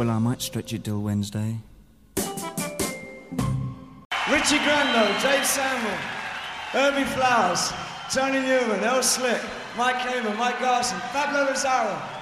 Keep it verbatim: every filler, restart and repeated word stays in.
Well, I might stretch it till Wednesday. Richie Grando, Dave Samuel, Herbie Flowers, Tony Newman, El Slick, Mike Hamer, Mike Garson, Pablo Rosario.